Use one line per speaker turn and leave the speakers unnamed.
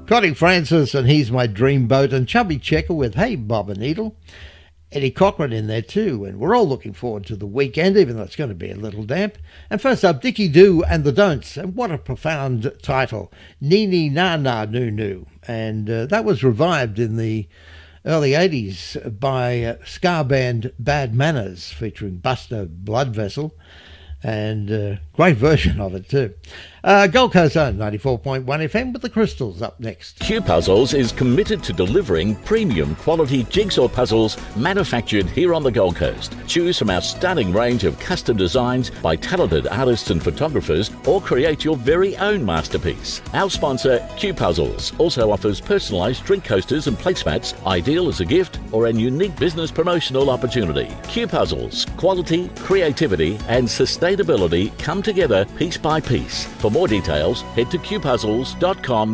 Connie Francis and He's My Dream Boat, and Chubby Checker with Hey Bob and Needle. Eddie Cochran in there too, and we're all looking forward to the weekend, even though it's going to be a little damp. And first up, Dickie Doo and the Don'ts, and what a profound title, Nini Na Na Nu Nu. And that was revived in the early 80s by ska band Bad Manners, featuring Buster Bloodvessel, and great version of it too. Gold Coast Zone 94.1 FM with the Crystals up next.
Q Puzzles is committed to delivering premium quality jigsaw puzzles manufactured here on the Gold Coast. Choose from our stunning range of custom designs by talented artists and photographers, or create your very own masterpiece. Our sponsor, Q Puzzles, also offers personalised drink coasters and placemats, ideal as a gift or an unique business promotional opportunity. Q Puzzles, quality, creativity and sustainability come together piece by piece. For more details, head to qpuzzles.com.au.